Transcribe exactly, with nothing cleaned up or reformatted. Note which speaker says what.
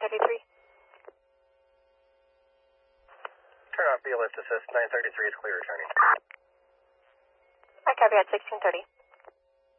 Speaker 1: thirty-three.
Speaker 2: Turn off the lift assist. nine thirty-three is clear returning.
Speaker 1: I copy at sixteen thirty.